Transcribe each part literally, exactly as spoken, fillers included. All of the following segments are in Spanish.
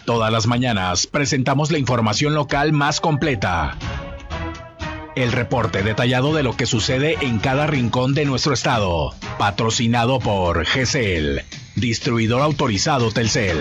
Todas las mañanas presentamos la información local más completa. El reporte detallado de lo que sucede en cada rincón de nuestro estado. Patrocinado por G C L, distribuidor autorizado Telcel.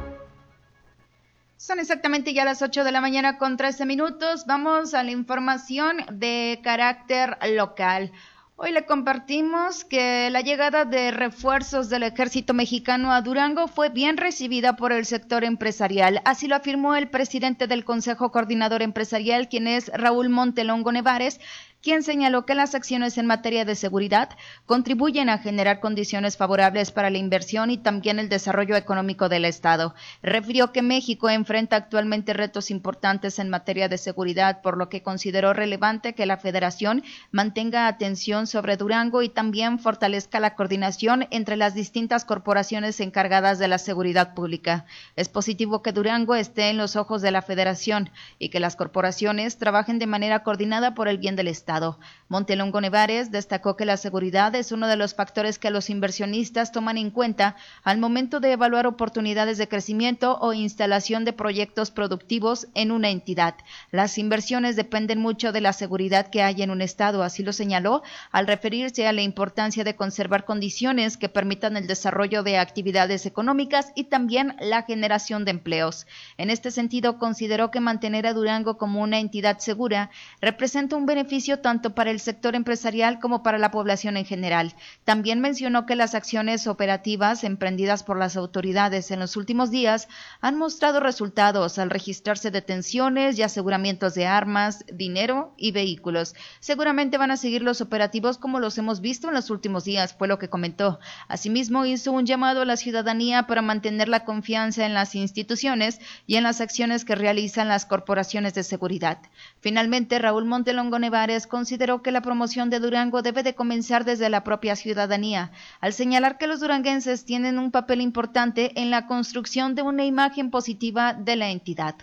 Son exactamente ya las ocho de la mañana con trece minutos. Vamos a la información de carácter local. Hoy le compartimos que la llegada de refuerzos del ejército mexicano a Durango fue bien recibida por el sector empresarial. Así lo afirmó el presidente del Consejo Coordinador Empresarial, quien es Raúl Montelongo Nevares, quien señaló que las acciones en materia de seguridad contribuyen a generar condiciones favorables para la inversión y también el desarrollo económico del Estado. Refirió que México enfrenta actualmente retos importantes en materia de seguridad, por lo que consideró relevante que la Federación mantenga atención sobre Durango y también fortalezca la coordinación entre las distintas corporaciones encargadas de la seguridad pública. Es positivo que Durango esté en los ojos de la Federación y que las corporaciones trabajen de manera coordinada por el bien del Estado. Montelongo Nevares destacó que la seguridad es uno de los factores que los inversionistas toman en cuenta al momento de evaluar oportunidades de crecimiento o instalación de proyectos productivos en una entidad. Las inversiones dependen mucho de la seguridad que hay en un estado, así lo señaló al referirse a la importancia de conservar condiciones que permitan el desarrollo de actividades económicas y también la generación de empleos. En este sentido, consideró que mantener a Durango como una entidad segura representa un beneficio tanto para el sector empresarial como para la población en general. También mencionó que las acciones operativas emprendidas por las autoridades en los últimos días han mostrado resultados al registrarse detenciones y aseguramientos de armas, dinero y vehículos. Seguramente van a seguir los operativos como los hemos visto en los últimos días, fue lo que comentó. Asimismo, hizo un llamado a la ciudadanía para mantener la confianza en las instituciones y en las acciones que realizan las corporaciones de seguridad. Finalmente, Raúl Montelongo Nevares consideró que la promoción de Durango debe de comenzar desde la propia ciudadanía, al señalar que los duranguenses tienen un papel importante en la construcción de una imagen positiva de la entidad.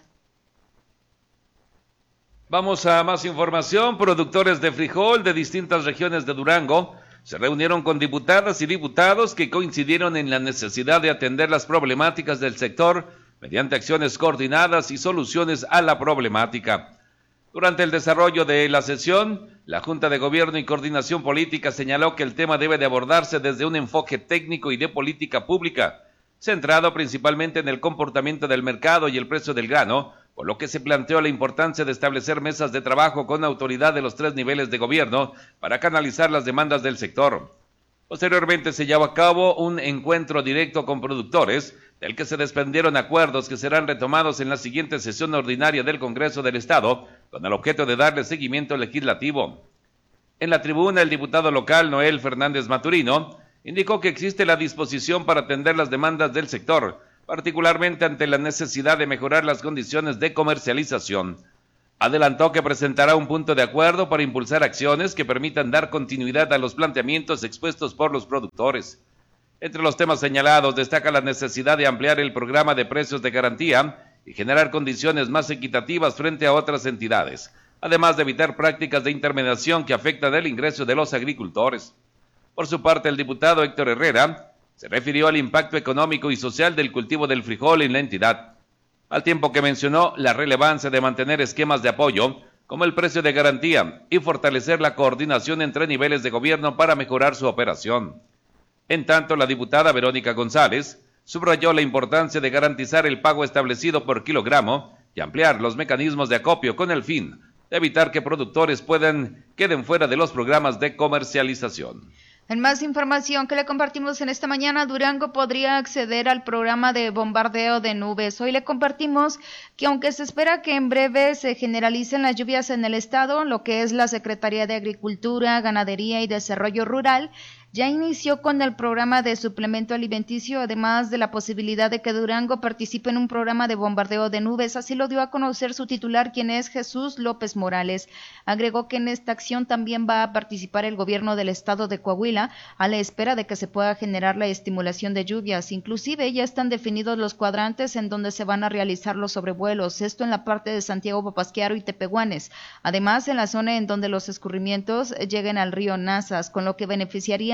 Vamos a más información. Productores de frijol de distintas regiones de Durango se reunieron con diputadas y diputados que coincidieron en la necesidad de atender las problemáticas del sector mediante acciones coordinadas y soluciones a la problemática. Durante el desarrollo de la sesión, la Junta de Gobierno y Coordinación Política señaló que el tema debe de abordarse desde un enfoque técnico y de política pública, centrado principalmente en el comportamiento del mercado y el precio del grano, por lo que se planteó la importancia de establecer mesas de trabajo con autoridad de los tres niveles de gobierno para canalizar las demandas del sector. Posteriormente se llevó a cabo un encuentro directo con productores, del que se desprendieron acuerdos que serán retomados en la siguiente sesión ordinaria del Congreso del Estado, con el objeto de darle seguimiento legislativo. En la tribuna, el diputado local Noel Fernández Maturino indicó que existe la disposición para atender las demandas del sector, particularmente ante la necesidad de mejorar las condiciones de comercialización. Adelantó que presentará un punto de acuerdo para impulsar acciones que permitan dar continuidad a los planteamientos expuestos por los productores. Entre los temas señalados destaca la necesidad de ampliar el programa de precios de garantía y generar condiciones más equitativas frente a otras entidades, además de evitar prácticas de intermediación que afectan el ingreso de los agricultores. Por su parte, el diputado Héctor Herrera se refirió al impacto económico y social del cultivo del frijol en la entidad, al tiempo que mencionó la relevancia de mantener esquemas de apoyo, como el precio de garantía, y fortalecer la coordinación entre niveles de gobierno para mejorar su operación. En tanto, la diputada Verónica González subrayó la importancia de garantizar el pago establecido por kilogramo y ampliar los mecanismos de acopio con el fin de evitar que productores puedan queden fuera de los programas de comercialización. En más información que le compartimos en esta mañana, Durango podría acceder al programa de bombardeo de nubes. Hoy le compartimos que aunque se espera que en breve se generalicen las lluvias en el estado, lo que es la Secretaría de Agricultura, Ganadería y Desarrollo Rural, ya inició con el programa de suplemento alimenticio, además de la posibilidad de que Durango participe en un programa de bombardeo de nubes. Así lo dio a conocer su titular, quien es Jesús López Morales. Agregó que en esta acción también va a participar el gobierno del estado de Coahuila, a la espera de que se pueda generar la estimulación de lluvias. Inclusive ya están definidos los cuadrantes en donde se van a realizar los sobrevuelos, esto en la parte de Santiago Papasquiaro y Tepehuanes. Además, en la zona en donde los escurrimientos lleguen al río Nazas, con lo que beneficiaría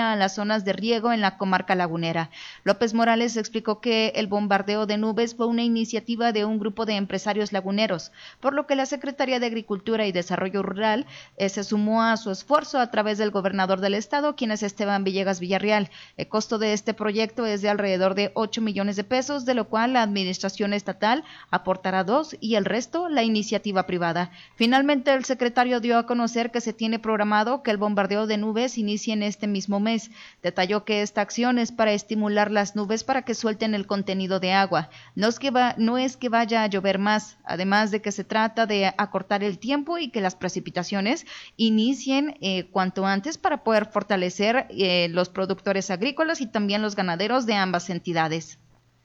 llega a las zonas de riego en la comarca lagunera. López Morales explicó que el bombardeo de nubes fue una iniciativa de un grupo de empresarios laguneros, por lo que la Secretaría de Agricultura y Desarrollo Rural eh, se sumó a su esfuerzo a través del gobernador del estado, quien es Esteban Villegas Villarreal. El costo de este proyecto es de alrededor de ocho millones de pesos, de lo cual la administración estatal aportará dos y el resto la iniciativa privada. Finalmente, el secretario dio a conocer que se tiene programado que el bombardeo de nubes inicie en este mismo mes. Detalló que esta acción es para estimular las nubes para que suelten el contenido de agua. No es que, va, no es que vaya a llover más, además de que se trata de acortar el tiempo y que las precipitaciones inicien eh, cuanto antes para poder fortalecer eh, los productores agrícolas y también los ganaderos de ambas entidades.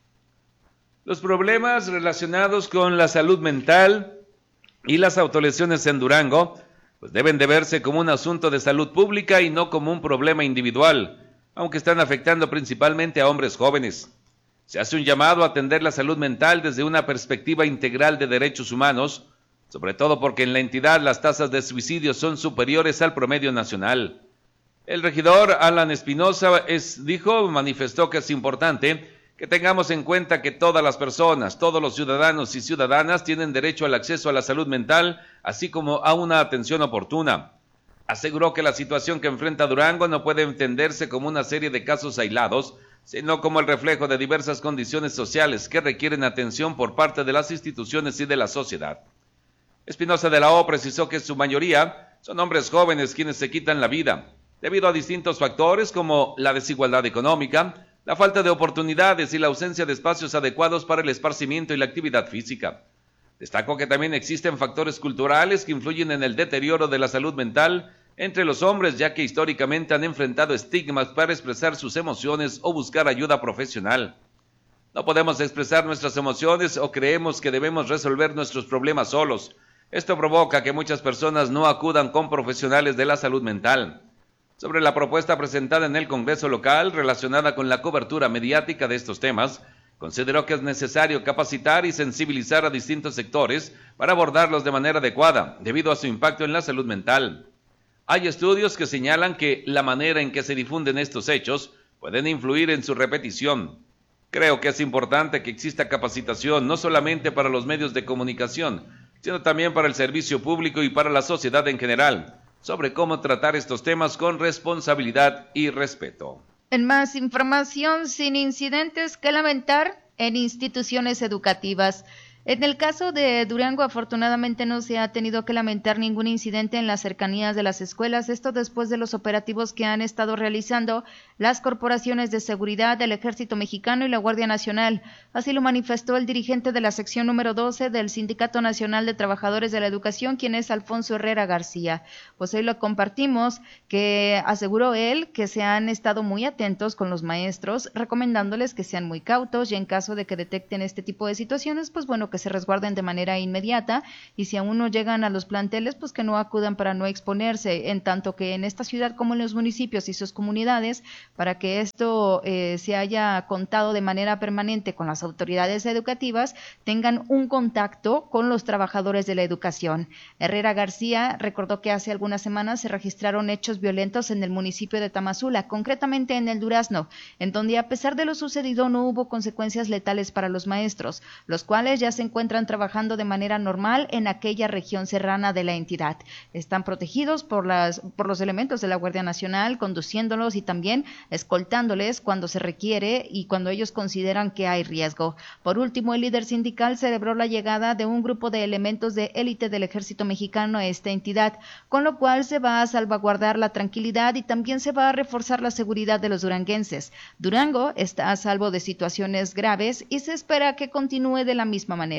Los problemas relacionados con la salud mental y las autolesiones en Durango pues deben de verse como un asunto de salud pública y no como un problema individual, aunque están afectando principalmente a hombres jóvenes. Se hace un llamado a atender la salud mental desde una perspectiva integral de derechos humanos, sobre todo porque en la entidad las tasas de suicidio son superiores al promedio nacional. El regidor Alan Espinosa es, dijo, manifestó que es importante que tengamos en cuenta que todas las personas, todos los ciudadanos y ciudadanas tienen derecho al acceso a la salud mental, así como a una atención oportuna. Aseguró que la situación que enfrenta Durango no puede entenderse como una serie de casos aislados, sino como el reflejo de diversas condiciones sociales que requieren atención por parte de las instituciones y de la sociedad. Espinosa de la O precisó que en su mayoría son hombres jóvenes quienes se quitan la vida, debido a distintos factores como la desigualdad económica, la falta de oportunidades y la ausencia de espacios adecuados para el esparcimiento y la actividad física. Destacó que también existen factores culturales que influyen en el deterioro de la salud mental entre los hombres, ya que históricamente han enfrentado estigmas para expresar sus emociones o buscar ayuda profesional. No podemos expresar nuestras emociones o creemos que debemos resolver nuestros problemas solos. Esto provoca que muchas personas no acudan con profesionales de la salud mental. Sobre la propuesta presentada en el Congreso local relacionada con la cobertura mediática de estos temas, consideró que es necesario capacitar y sensibilizar a distintos sectores para abordarlos de manera adecuada, debido a su impacto en la salud mental. Hay estudios que señalan que la manera en que se difunden estos hechos pueden influir en su repetición. Creo que es importante que exista capacitación no solamente para los medios de comunicación, sino también para el servicio público y para la sociedad en general, sobre cómo tratar estos temas con responsabilidad y respeto. En más información, sin incidentes que lamentar en instituciones educativas. En el caso de Durango, afortunadamente no se ha tenido que lamentar ningún incidente en las cercanías de las escuelas, esto después de los operativos que han estado realizando las corporaciones de seguridad del Ejército Mexicano y la Guardia Nacional. Así lo manifestó el dirigente de la sección número doce del Sindicato Nacional de Trabajadores de la Educación, quien es Alfonso Herrera García. Pues hoy lo compartimos, que aseguró él que se han estado muy atentos con los maestros, recomendándoles que sean muy cautos y en caso de que detecten este tipo de situaciones, pues bueno, que se resguarden de manera inmediata y si aún no llegan a los planteles, pues que no acudan para no exponerse, en tanto que en esta ciudad como en los municipios y sus comunidades, para que esto eh, se haya contado de manera permanente con las autoridades educativas, tengan un contacto con los trabajadores de la educación. Herrera García recordó que hace algunas semanas se registraron hechos violentos en el municipio de Tamazula, concretamente en el Durazno, en donde a pesar de lo sucedido no hubo consecuencias letales para los maestros, los cuales ya se se encuentran trabajando de manera normal en aquella región serrana de la entidad. Están protegidos por, las, por los elementos de la Guardia Nacional, conduciéndolos y también escoltándoles cuando se requiere y cuando ellos consideran que hay riesgo. Por último, el líder sindical celebró la llegada de un grupo de elementos de élite del Ejército Mexicano a esta entidad, con lo cual se va a salvaguardar la tranquilidad y también se va a reforzar la seguridad de los duranguenses. Durango está a salvo de situaciones graves y se espera que continúe de la misma manera.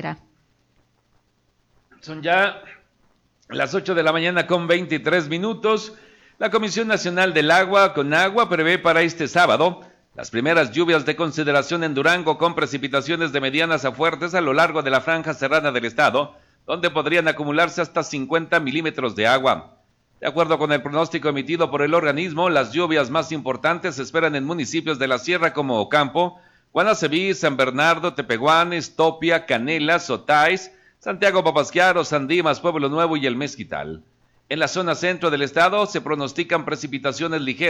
Son ya las ocho de la mañana con veintitrés minutos. La Comisión Nacional del Agua, Conagua, prevé para este sábado las primeras lluvias de consideración en Durango con precipitaciones de medianas a fuertes a lo largo de la franja serrana del estado, donde podrían acumularse hasta cincuenta milímetros de agua. De acuerdo con el pronóstico emitido por el organismo, las lluvias más importantes se esperan en municipios de la sierra como Ocampo, Guanaceví, San Bernardo, Tepehuanes, Topia, Canelas, Otáis, Santiago Papasquiaro, Sandimas, Pueblo Nuevo y El Mezquital. En la zona centro del estado se pronostican precipitaciones ligeras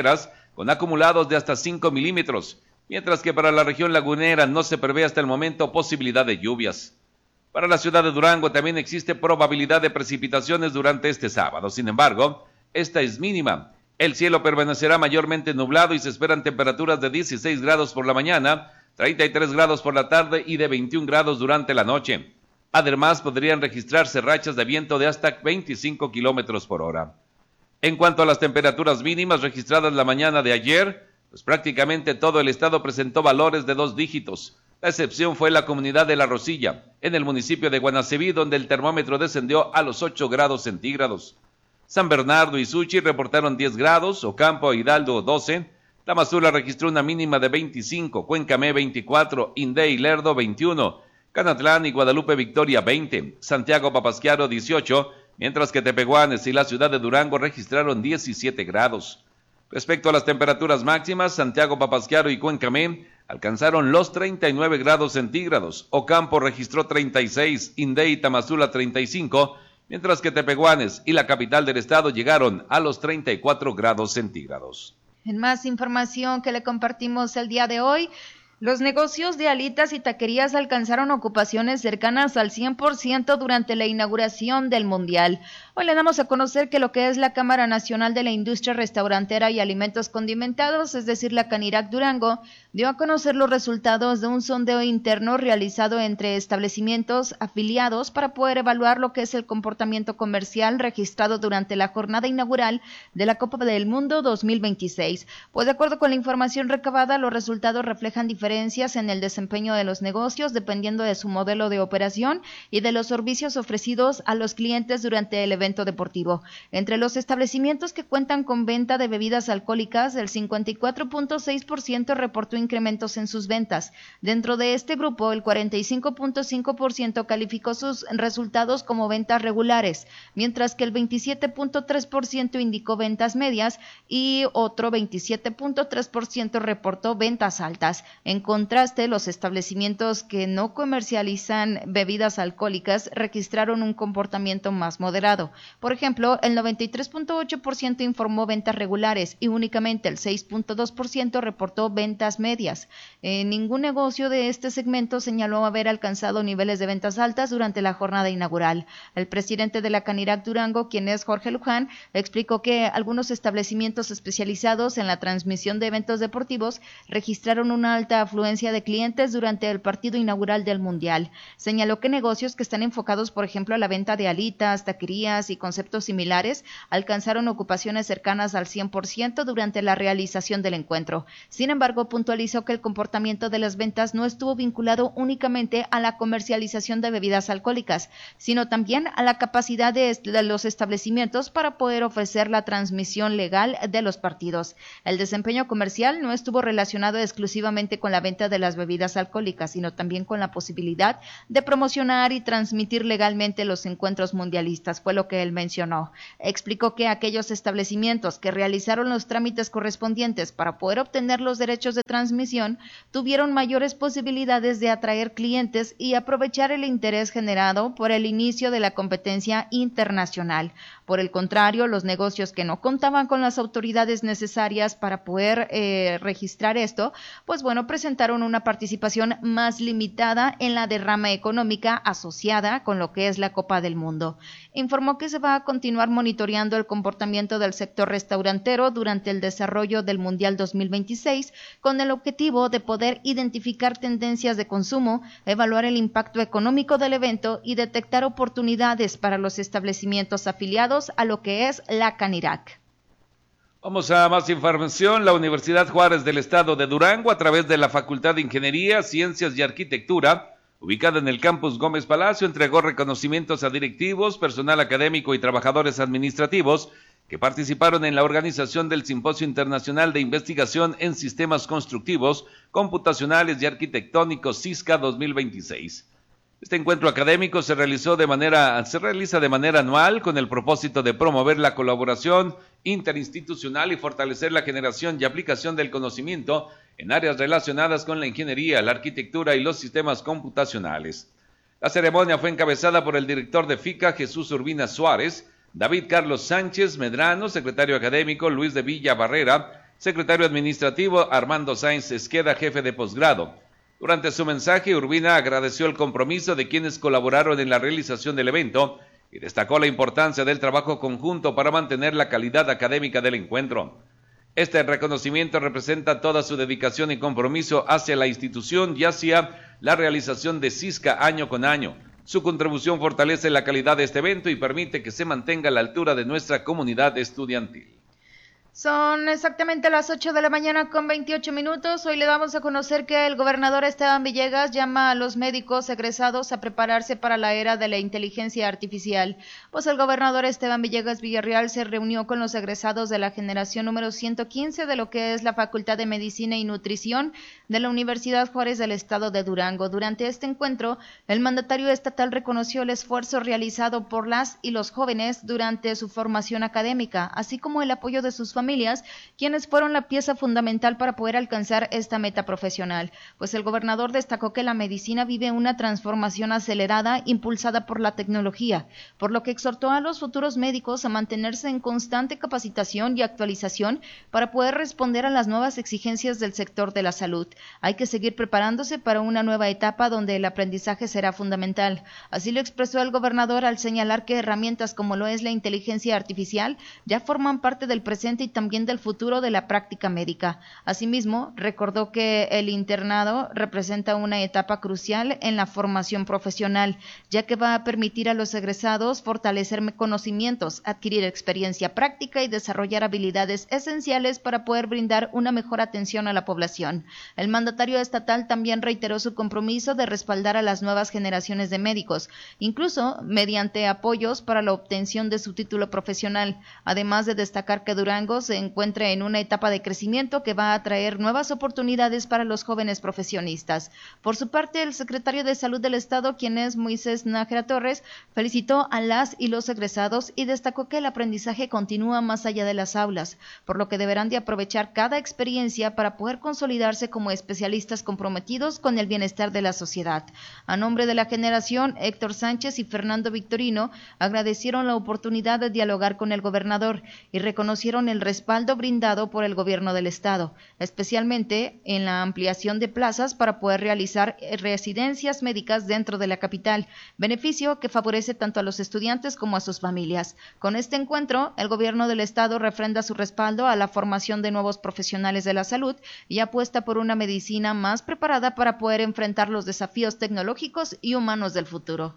con acumulados de hasta cinco milímetros, mientras que para la región lagunera no se prevé hasta el momento posibilidad de lluvias. Para la ciudad de Durango también existe probabilidad de precipitaciones durante este sábado, sin embargo, esta es mínima. El cielo permanecerá mayormente nublado y se esperan temperaturas de dieciséis grados por la mañana, treinta y tres grados por la tarde y de veintiún grados durante la noche. Además, podrían registrarse rachas de viento de hasta veinticinco kilómetros por hora. En cuanto a las temperaturas mínimas registradas la mañana de ayer, pues prácticamente todo el estado presentó valores de dos dígitos. La excepción fue la comunidad de La Rosilla, en el municipio de Guanaceví, donde el termómetro descendió a los ocho grados centígrados. San Bernardo y Suchi reportaron diez grados, Ocampo e Hidalgo doce, Tamazula registró una mínima de veinticinco, Cuencamé veinticuatro, Indé y Lerdo veintiuno, Canatlán y Guadalupe Victoria veinte, Santiago Papasquiaro dieciocho, mientras que Tepehuanes y la ciudad de Durango registraron diecisiete grados. Respecto a las temperaturas máximas, Santiago Papasquiaro y Cuencamé alcanzaron los treinta y nueve grados centígrados, Ocampo registró treinta y seis, Indé y Tamazula treinta y cinco, mientras que Tepehuanes y la capital del estado llegaron a los treinta y cuatro grados centígrados. En más información que le compartimos el día de hoy, los negocios de alitas y taquerías alcanzaron ocupaciones cercanas al cien por ciento durante la inauguración del Mundial. Hoy le damos a conocer que lo que es la Cámara Nacional de la Industria Restaurantera y Alimentos Condimentados, es decir, la Canirac Durango, dio a conocer los resultados de un sondeo interno realizado entre establecimientos afiliados para poder evaluar lo que es el comportamiento comercial registrado durante la jornada inaugural de la Copa del Mundo dos mil veintiséis. Pues de acuerdo con la información recabada, los resultados reflejan diferencias en el desempeño de los negocios dependiendo de su modelo de operación y de los servicios ofrecidos a los clientes durante el evento deportivo. Entre los establecimientos que cuentan con venta de bebidas alcohólicas, el cincuenta y cuatro punto seis por ciento reportó incrementos en sus ventas. Dentro de este grupo, el cuarenta y cinco punto cinco por ciento calificó sus resultados como ventas regulares, mientras que el veintisiete punto tres por ciento indicó ventas medias y otro veintisiete punto tres por ciento reportó ventas altas. En contraste, los establecimientos que no comercializan bebidas alcohólicas registraron un comportamiento más moderado. Por ejemplo, el noventa y tres punto ocho por ciento informó ventas regulares y únicamente el seis punto dos por ciento reportó ventas medias. Eh, ningún negocio de este segmento señaló haber alcanzado niveles de ventas altas durante la jornada inaugural. El presidente de la Canirac Durango, quien es Jorge Luján, explicó que algunos establecimientos especializados en la transmisión de eventos deportivos registraron una alta afluencia de clientes durante el partido inaugural del Mundial. Señaló que negocios que están enfocados, por ejemplo, a la venta de alitas, taquerías y conceptos similares, alcanzaron ocupaciones cercanas al cien por ciento durante la realización del encuentro. Sin embargo, puntualizó que el comportamiento de las ventas no estuvo vinculado únicamente a la comercialización de bebidas alcohólicas, sino también a la capacidad de, est- de los establecimientos para poder ofrecer la transmisión legal de los partidos. El desempeño comercial no estuvo relacionado exclusivamente con la venta de las bebidas alcohólicas, sino también con la posibilidad de promocionar y transmitir legalmente los encuentros mundialistas, fue lo que él mencionó. Explicó que aquellos establecimientos que realizaron los trámites correspondientes para poder obtener los derechos de transmisión tuvieron mayores posibilidades de atraer clientes y aprovechar el interés generado por el inicio de la competencia internacional. Por el contrario, los negocios que no contaban con las autoridades necesarias para poder eh, registrar esto, pues bueno, presentaron una participación más limitada en la derrama económica asociada con lo que es la Copa del Mundo. Informó que se va a continuar monitoreando el comportamiento del sector restaurantero durante el desarrollo del Mundial dos mil veintiséis con el objetivo de poder identificar tendencias de consumo, evaluar el impacto económico del evento y detectar oportunidades para los establecimientos afiliados a lo que es la Canirac. Vamos a más información. La Universidad Juárez del Estado de Durango, a través de la Facultad de Ingeniería, Ciencias y Arquitectura, ubicada en el campus Gómez Palacio, entregó reconocimientos a directivos, personal académico y trabajadores administrativos que participaron en la organización del Simposio Internacional de Investigación en Sistemas Constructivos, Computacionales y Arquitectónicos SISCA dos mil veintiséis. Este encuentro académico se realizó de manera, se realiza de manera anual con el propósito de promover la colaboración interinstitucional y fortalecer la generación y aplicación del conocimiento en áreas relacionadas con la ingeniería, la arquitectura y los sistemas computacionales. La ceremonia fue encabezada por el director de FICA, Jesús Urbina Suárez, David Carlos Sánchez Medrano, secretario académico Luis de Villa Barrera, Secretario Administrativo Armando Sáenz Esqueda, jefe de posgrado. Durante su mensaje, Urbina agradeció el compromiso de quienes colaboraron en la realización del evento y destacó la importancia del trabajo conjunto para mantener la calidad académica del encuentro. Este reconocimiento representa toda su dedicación y compromiso hacia la institución y hacia la realización de CISCA año con año. Su contribución fortalece la calidad de este evento y permite que se mantenga a la altura de nuestra comunidad estudiantil. Son exactamente las ocho de la mañana con veintiocho minutos. Hoy le damos a conocer que el gobernador Esteban Villegas llama a los médicos egresados a prepararse para la era de la inteligencia artificial. Pues el gobernador Esteban Villegas Villarreal se reunió con los egresados de la generación número ciento quince de lo que es la Facultad de Medicina y Nutrición de la Universidad Juárez del Estado de Durango. Durante este encuentro, el mandatario estatal reconoció el esfuerzo realizado por las y los jóvenes durante su formación académica, así como el apoyo de sus familias familias, quienes fueron la pieza fundamental para poder alcanzar esta meta profesional. Pues el gobernador destacó que la medicina vive una transformación acelerada impulsada por la tecnología, por lo que exhortó a los futuros médicos a mantenerse en constante capacitación y actualización para poder responder a las nuevas exigencias del sector de la salud. Hay que seguir preparándose para una nueva etapa donde el aprendizaje será fundamental. Así lo expresó el gobernador al señalar que herramientas como lo es la inteligencia artificial ya forman parte del presente y también del futuro de la práctica médica. Asimismo, recordó que el internado representa una etapa crucial en la formación profesional, ya que va a permitir a los egresados fortalecer conocimientos, adquirir experiencia práctica y desarrollar habilidades esenciales para poder brindar una mejor atención a la población. El mandatario estatal también reiteró su compromiso de respaldar a las nuevas generaciones de médicos, incluso mediante apoyos para la obtención de su título profesional, además de destacar que Durango se encuentra en una etapa de crecimiento que va a traer nuevas oportunidades para los jóvenes profesionistas. Por su parte, el secretario de Salud del Estado, quien es Moisés Nájera Torres, felicitó a las y los egresados y destacó que el aprendizaje continúa más allá de las aulas, por lo que deberán de aprovechar cada experiencia para poder consolidarse como especialistas comprometidos con el bienestar de la sociedad. A nombre de la generación, Héctor Sánchez y Fernando Victorino agradecieron la oportunidad de dialogar con el gobernador y reconocieron el respaldo brindado por el gobierno del estado, especialmente en la ampliación de plazas para poder realizar residencias médicas dentro de la capital, beneficio que favorece tanto a los estudiantes como a sus familias. Con este encuentro, el gobierno del estado refrenda su respaldo a la formación de nuevos profesionales de la salud y apuesta por una medicina más preparada para poder enfrentar los desafíos tecnológicos y humanos del futuro.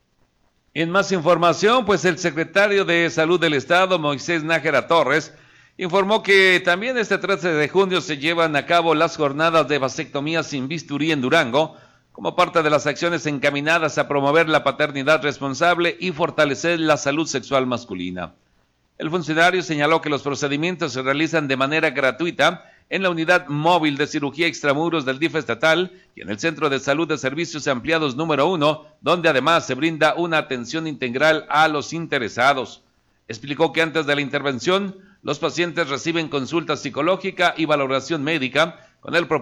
En más información, pues el secretario de Salud del Estado, Moisés Nájera Torres, informó que también este trece de junio se llevan a cabo las jornadas de vasectomía sin bisturí en Durango, como parte de las acciones encaminadas a promover la paternidad responsable y fortalecer la salud sexual masculina. El funcionario señaló que los procedimientos se realizan de manera gratuita en la unidad móvil de cirugía extramuros del D I F estatal y en el Centro de Salud de Servicios Ampliados número uno, donde además se brinda una atención integral a los interesados. Explicó que antes de la intervención, los pacientes reciben consulta psicológica y valoración médica con el propósito